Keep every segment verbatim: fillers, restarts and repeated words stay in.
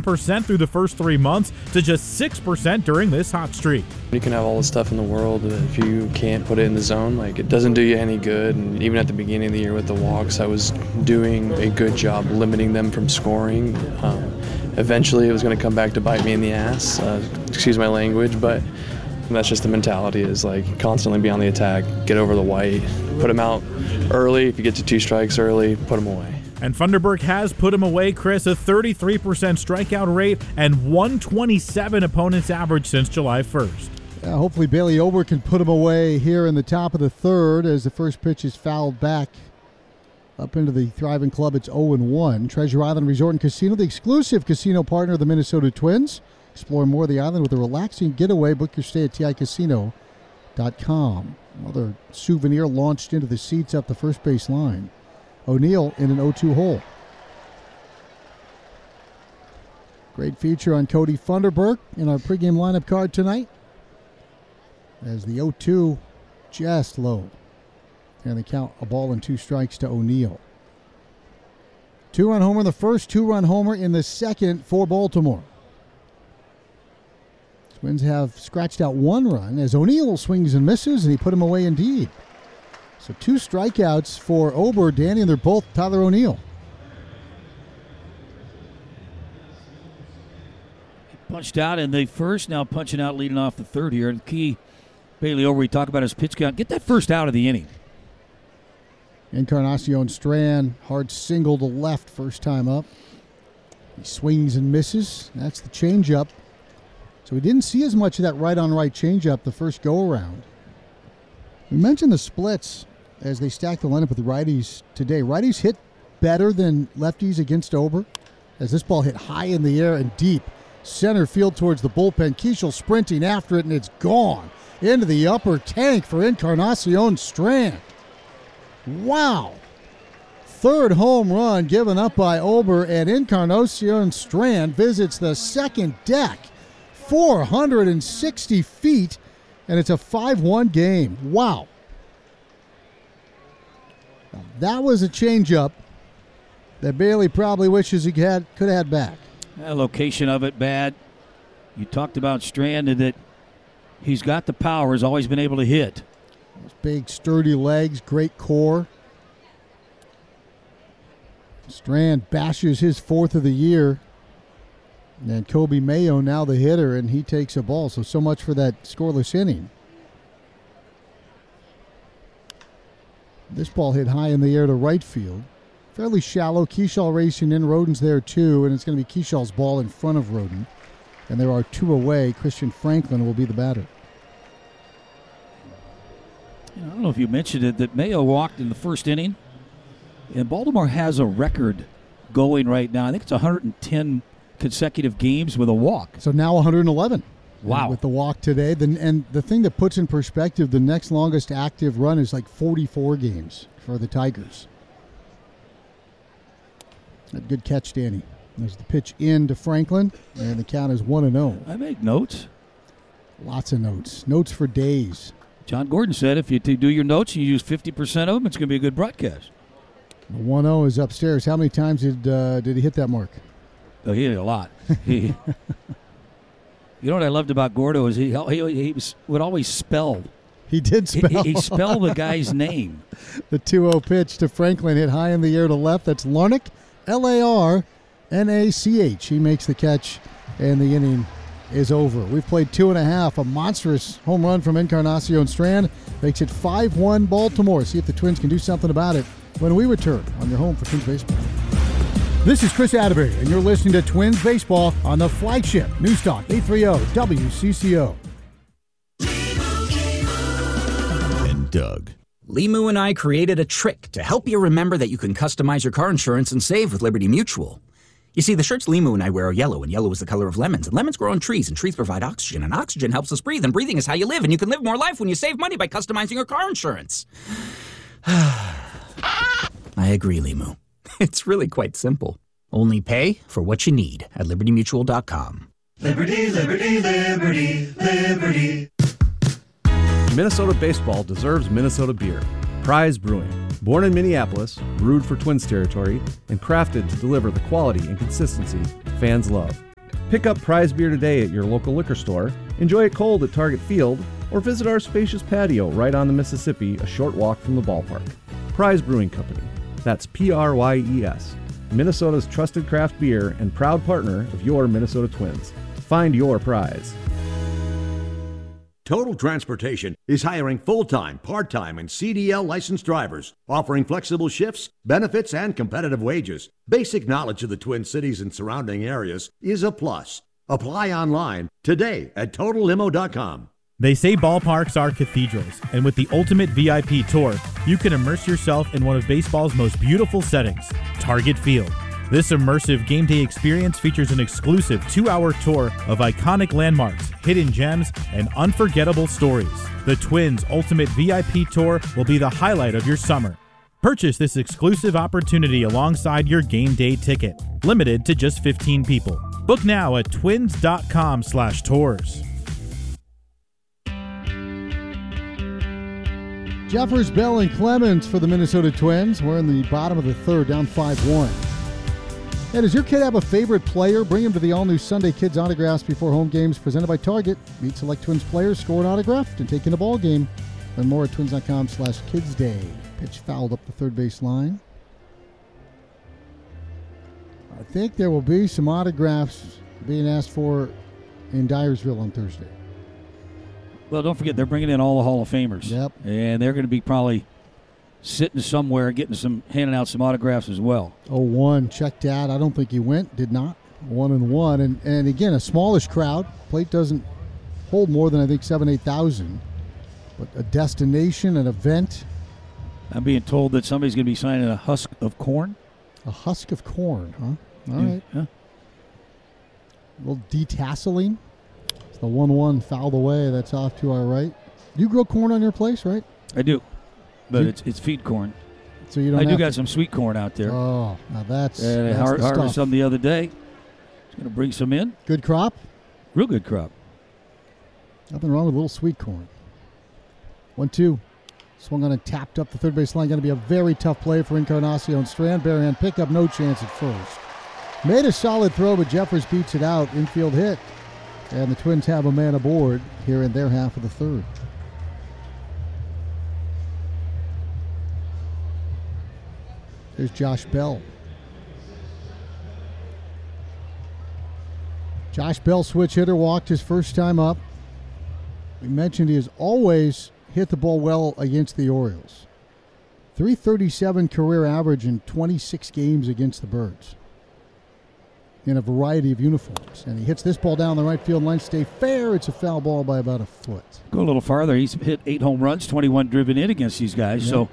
percent through the first three months to just six percent during this hot streak. You can have all the stuff in the world, but if you can't put it in the zone, like, it doesn't do you any good. And even at the beginning of the year with the walks, I was doing a good job limiting them from scoring. Um, eventually, it was going to come back to bite me in the ass. Uh, excuse my language, but that's just the mentality, is like constantly be on the attack, get over the white, put them out early. If you get to two strikes early, put them away. And Funderburk has put him away, Chris, a thirty-three percent strikeout rate and one twenty-seven opponent's average since July first. Uh, hopefully Bailey Ober can put him away here in the top of the third as the first pitch is fouled back up into the Thriving Club. It's oh and one. Treasure Island Resort and Casino, the exclusive casino partner of the Minnesota Twins. Explore more of the island with a relaxing getaway. Book your stay at T I casino dot com. Another souvenir launched into the seats up the first base line. O'Neill in an oh two hole. Great feature on Cody Funderburk in our pregame lineup card tonight, as the oh two just low. And they count a ball and two strikes to O'Neill. Two-run homer in the first, two-run homer in the second for Baltimore. Twins have scratched out one run as O'Neill swings and misses, and he put him away indeed. So two strikeouts for Ober, Danny, and they're both Tyler O'Neill. He punched out in the first, now punching out leading off the third here. And key, Bailey Ober, we talk about his pitch count. Get that first out of the inning. Encarnacion Strand, hard single to left first time up. He swings and misses. That's the changeup. So we didn't see as much of that right-on-right changeup the first go-around. We mentioned the splits as they stack the lineup with the righties today. Righties hit better than lefties against Ober, as this ball hit high in the air and deep. Center field towards the bullpen. Keishel sprinting after it, and it's gone into the upper tank for Encarnacion Strand. Wow. Third home run given up by Ober, and Encarnacion Strand visits the second deck. four hundred sixty feet, and it's a five one game. Wow. Now, that was a changeup that Bailey probably wishes he had, could have had back. The location of it bad. You talked about Strand and that he's got the power, has always been able to hit. Those big, sturdy legs, great core. Strand bashes his fourth of the year. And Kobe Mayo now the hitter, and he takes a ball. So, so much for that scoreless inning. This ball hit high in the air to right field. Fairly shallow. Keishel racing in. Rodin's there too, and it's going to be Keishel's ball in front of Rodin. And there are two away. Christian Franklin will be the batter. I don't know if you mentioned it, that Mayo walked in the first inning. And Baltimore has a record going right now. I think it's one hundred ten consecutive games with a walk. So now one hundred eleven. Wow. With the walk today. The, and the thing that puts in perspective, the next longest active run is like forty-four games for the Tigers. A good catch, Danny. There's the pitch in to Franklin, and the count is one and oh. I make notes. Lots of notes. Notes for days. John Gordon said if you do your notes and you use fifty percent of them, it's going to be a good broadcast. The one oh is upstairs. How many times did uh, did he hit that mark? Oh, he hit a lot. He, you know what I loved about Gordo is he he, he was, would always spell. He did spell. He, he spelled the guy's name. The two oh pitch to Franklin hit high in the air to left. That's Larnach, L A R N A C H. He makes the catch, and the inning is over. We've played two and a half. A monstrous home run from Encarnacion Strand makes it five one Baltimore. See if the Twins can do something about it when we return on your home for Twins Baseball. This is Chris Atterbury, and you're listening to Twins Baseball on the flagship News Talk eight thirty W C C O. And Doug. Limu and I created a trick to help you remember that you can customize your car insurance and save with Liberty Mutual. You see, the shirts Limu and I wear are yellow, and yellow is the color of lemons, and lemons grow on trees, and trees provide oxygen, and oxygen helps us breathe, and breathing is how you live, and you can live more life when you save money by customizing your car insurance. I agree, Limu. It's really quite simple. Only pay for what you need at liberty mutual dot com. Liberty, liberty, liberty, liberty. Minnesota baseball deserves Minnesota beer. Prize Brewing. Born in Minneapolis, brewed for Twins territory, and crafted to deliver the quality and consistency fans love. Pick up Prize Beer today at your local liquor store, enjoy it cold at Target Field, or visit our spacious patio right on the Mississippi, a short walk from the ballpark. Prize Brewing Company. That's P R Y E S. Minnesota's trusted craft beer and proud partner of your Minnesota Twins. Find your prize. Total Transportation is hiring full-time, part-time, and C D L licensed drivers, offering flexible shifts, benefits, and competitive wages. Basic knowledge of the Twin Cities and surrounding areas is a plus. Apply online today at total limo dot com. They say ballparks are cathedrals, and with the Ultimate V I P Tour, you can immerse yourself in one of baseball's most beautiful settings, Target Field. This immersive game day experience features an exclusive two-hour tour of iconic landmarks, hidden gems, and unforgettable stories. The Twins Ultimate V I P Tour will be the highlight of your summer. Purchase this exclusive opportunity alongside your game day ticket, limited to just fifteen people. Book now at twins dot com slash tours. Jeffers, Bell, and Clemens for the Minnesota Twins. We're in the bottom of the third, down five one. Hey, does your kid have a favorite player? Bring him to the all-new Sunday Kids Autographs Before Home Games presented by Target. Meet select Twins players, score an autograph, and take in a ball game. Learn more at twins dot com slash kids day. Pitch fouled up the third base line. I think there will be some autographs being asked for in Dyersville on Thursday. Well, don't forget, they're bringing in all the Hall of Famers. Yep. And they're going to be probably sitting somewhere, getting some, handing out some autographs as well. oh one, checked that. I don't think he went, did not. One and one. And, and again, a smallish crowd. Plate doesn't hold more than, I think, seven, eight thousand. But a destination, an event. I'm being told that somebody's going to be signing a husk of corn. A husk of corn, huh? All Yeah, right. yeah. A little detasseling. It's the one one fouled away. That's off to our right. You grow corn on your place, right? I do. But You- it's it's feed corn. So you don't I do have got to- some sweet corn out there. Oh, now that's, and I that's har- the harvested stuff. some the other day. It's going to bring some in. Good crop? Real good crop. Nothing wrong with a little sweet corn. One two. Swung on and tapped up the third base line. Going to be a very tough play for Encarnacion. Strand, barehand pickup, no chance at first. Made a solid throw, but Jeffers beats it out. Infield hit. And the Twins have a man aboard here in their half of the third. There's Josh Bell. Josh Bell, switch hitter, walked his first time up. We mentioned he has always hit the ball well against the Orioles. three thirty-seven career average in twenty-six games against the Birds in a variety of uniforms. And he hits this ball down the right field line. Stay fair. It's a foul ball by about a foot. Go a little farther. He's hit eight home runs, twenty-one driven in against these guys. Yeah. So,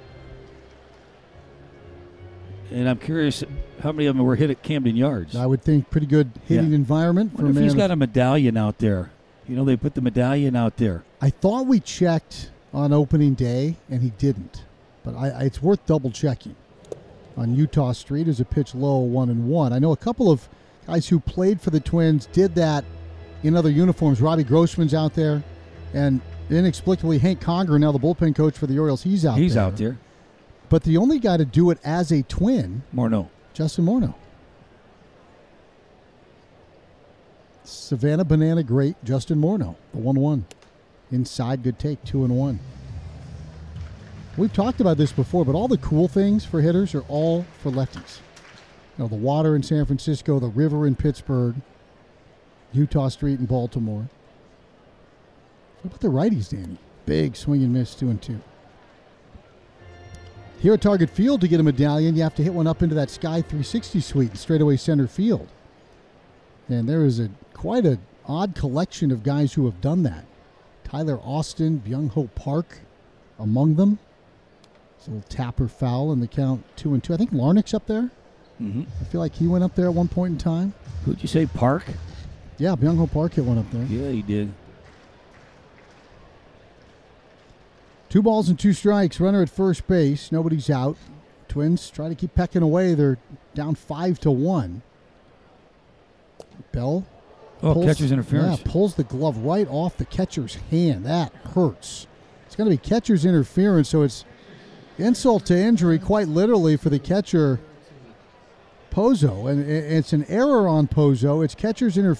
and I'm curious how many of them were hit at Camden Yards. I would think pretty good hitting Yeah. environment for Wonder a if man. he's of- got a medallion out there. You know, they put the medallion out there. I thought we checked on opening day, and he didn't. But I, I, it's worth double checking. On Utah Street is a pitch low, one and one. I know a couple of guys who played for the Twins did that in other uniforms. Robbie Grossman's out there, and inexplicably Hank Conger, now the bullpen coach for the Orioles, he's out He's there. out there. But the only guy to do it as a Twin, Morneau. Justin Morneau. Savannah Banana great, Justin Morneau, the one one. Inside, good take, two and one. We've talked about this before, but all the cool things for hitters are all for lefties. You know, the water in San Francisco, the river in Pittsburgh, Utah Street in Baltimore. What about the righties, Danny? Big swing and miss, two and two. Here at Target Field, to get a medallion, you have to hit one up into that Sky three sixty suite in straightaway center field. And there is a quite an odd collection of guys who have done that. Tyler Austin, Byung-Ho Park among them. It's a little tapper foul in the count, two and two. I think Larnick's up there. Mm-hmm. I feel like he went up there at one point in time. Who'd you say, Park? Yeah, Byung-Ho Park hit one up there. Yeah, he did. Two balls and two strikes. Runner at first base. Nobody's out. Twins try to keep pecking away. They're down five to one. Bell. Oh, pulls- catcher's interference. Yeah, pulls the glove right off the catcher's hand. That hurts. It's going to be catcher's interference, so it's insult to injury, quite literally, for the catcher, Pozo. And i- it's an error on Pozo. It's catcher's interference.